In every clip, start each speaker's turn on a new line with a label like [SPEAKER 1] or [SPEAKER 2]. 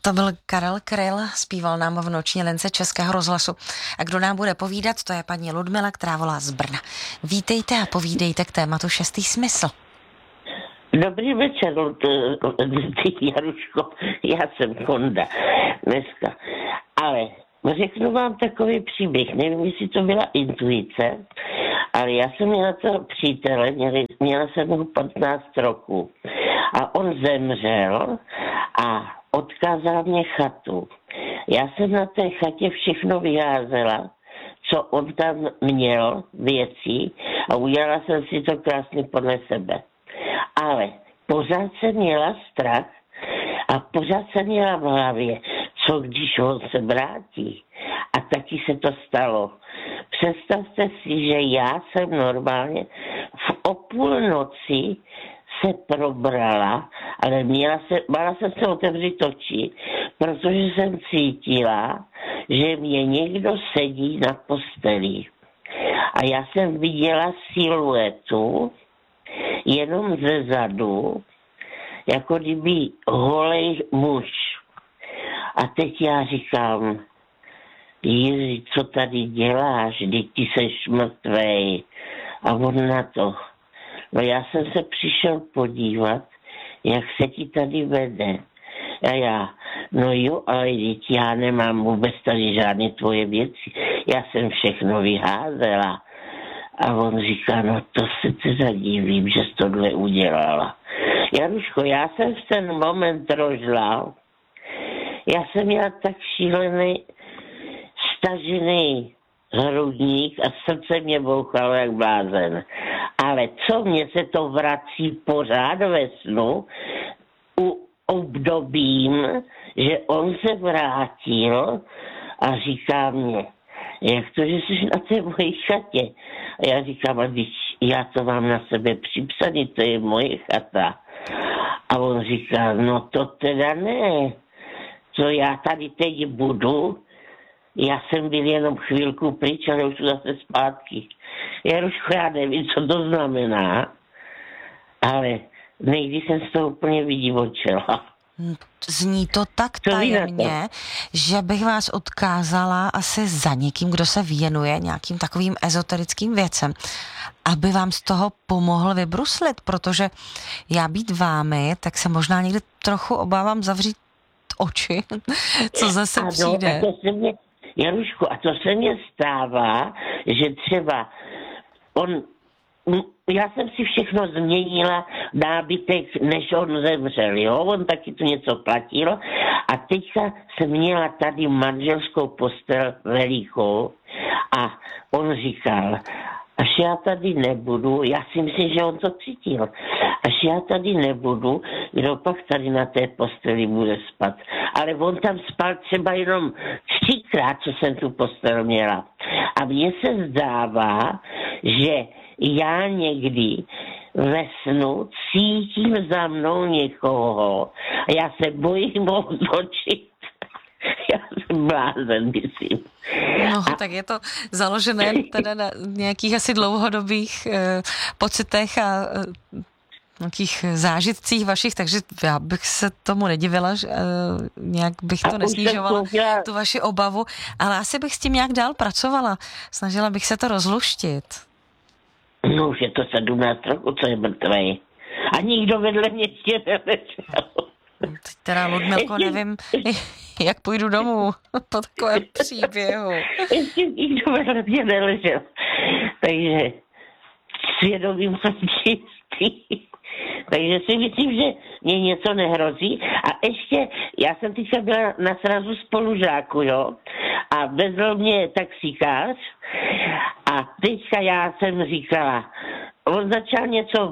[SPEAKER 1] To byl Karel Kryl, zpíval nám v noční lince Českého rozhlasu. A kdo nám bude povídat, to je paní Ludmila, která volá z Brna. Vítejte a povídejte k tématu Šestý smysl.
[SPEAKER 2] Dobrý večer, Jaruško, já jsem Konda dneska, ale řeknu vám takový příběh, nevím, jestli to byla intuice, ale já jsem měla toho přítele, měla jsem ho 15 roků a on zemřel a odkázal mě chatu. Já jsem na té chatě všechno vyházela, co on tam měl věcí a udělala jsem si to krásně podle sebe. Ale pořád jsem měla strach a pořád jsem měla v hlavě, co když on se vrátí. A taky se to stalo. Představte si, že já jsem normálně o půlnoci se probrala, ale bála jsem se otevřít oči, protože jsem cítila, že mě někdo sedí na posteli. A já jsem viděla siluetu jenom ze zadu, jako kdyby holej muž. A teď já říkám, Jiří, co tady děláš, vždyť ty seš mrtvej. A on na to. No já jsem se přišel podívat, jak se ti tady vede. A já, no jo, ale teď já nemám vůbec tady žádné tvoje věci. Já jsem všechno vyházela. A on říká, no to se teda divím, že jsi tohle udělala. Jaruško, já jsem v ten moment rožlal. Já jsem měla tak šílený stažený hrudník a srdce mě bouchalo jak blázen. Ale co mě se to vrací pořád ve snu, u obdobím, že on se vrátil a říká mě, jak to, že jsi na té mojí chatě? A já říkám, a když já to mám na sebe připsaný, to je moje chata. A on říká, no to teda ne. Co já tady teď budu? Já jsem byl jenom chvilku pryč, ale už zase zpátky. Jaruško, já nevím, co to znamená, ale někdy jsem z toho úplně vydivočela.
[SPEAKER 1] Zní to tak tajemně, že bych vás odkázala asi za někým, kdo se věnuje nějakým takovým ezoterickým věcem, aby vám z toho pomohl vybruslit, protože já být vámi, tak se možná někdy trochu obávám zavřít oči, co zase přijde.
[SPEAKER 2] Jarušku, a to se mně stává, že třeba já jsem si všechno změnila nábytek, než on zemřel, jo, on taky tu něco platil a teďka jsem měla tady manželskou postel velikou a on říkal, až já tady nebudu, já si myslím, že on to cítil, až já tady nebudu, kdo pak tady na té posteli bude spát. Ale on tam spal třeba jenom 3krát, co jsem tu postel měla. A mně se zdává, že já někdy ve snu cítím za mnou někoho a já se bojím otočit. Já jsem blázen, myslím.
[SPEAKER 1] No, tak je to založené teda na nějakých asi dlouhodobých pocitech a nějakých zážitcích vašich, takže já bych se tomu nedivila, že nějak bych to nesnižovala, tu vaši obavu, ale asi bych s tím nějak dál pracovala. Snažila bych se to rozluštit.
[SPEAKER 2] No už je to 17 roku, co je mrtvej. A nikdo vedle mě ještě neležel.
[SPEAKER 1] Teď teda, Ludmilko, nevím, jak půjdu domů po takovém příběhu.
[SPEAKER 2] Ještě nikdo vedle mě neležel. Takže svědomím jsem čistý. Takže si myslím, že mě něco nehrozí. A ještě, já jsem teďka byla na srazu spolužáku, jo. A vezl mě taxikář a teďka já jsem říkala, on začal něco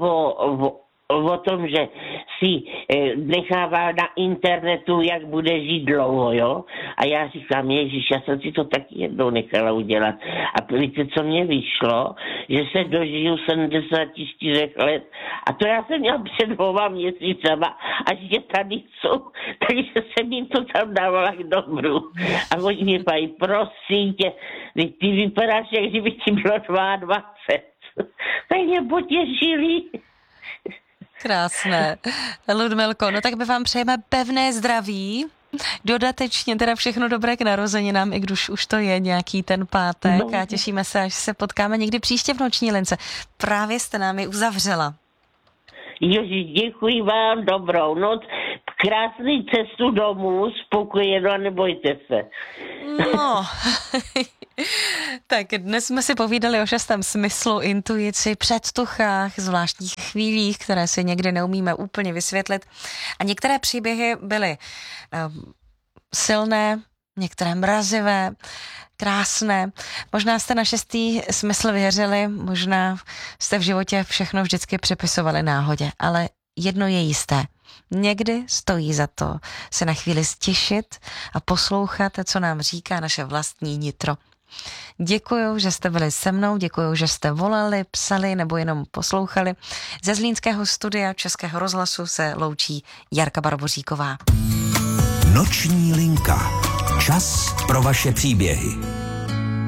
[SPEAKER 2] o tom, že si nechává na internetu, jak bude žít dlouho, jo. A já říkám, Ježíš, já jsem si to taky jednou nechala udělat. A víte, co mě vyšlo? Že se dožiju 74 let. A to já jsem měla před 2 měsícema a že tady jsou. Takže jsem jim to tam dávala k dobru. A oni mě pají, prosím tě, ty vypadáš, jak kdyby ti bylo 22. Tak mě potěšili.
[SPEAKER 1] Krásné. Ludmilko, no tak my vám přejeme pevné zdraví Dodatečně teda všechno dobré k narozeninám, i když už to je nějaký ten pátek a těšíme se, až se potkáme někdy příště v Noční lince. Právě jste nám ji uzavřela.
[SPEAKER 2] Joži, děkuji vám, dobrou noc, krásný cestu domů, spokojeno a nebojte se.
[SPEAKER 1] No, tak dnes jsme si povídali o 6. smyslu, intuici, předtuchách, zvláštních chvílích, které si někdy neumíme úplně vysvětlit. A některé příběhy byly silné, některé mrazivé, krásné. Možná jste na 6. smysl věřili, možná jste v životě všechno vždycky připisovali náhodě, ale jedno je jisté. Někdy stojí za to se na chvíli stišit a poslouchat, co nám říká naše vlastní nitro. Děkuju, že jste byli se mnou, děkuju, že jste volali, psali nebo jenom poslouchali. Ze Zlínského studia Českého rozhlasu se loučí Jarka Barboříková.
[SPEAKER 3] Noční linka. Čas pro vaše příběhy.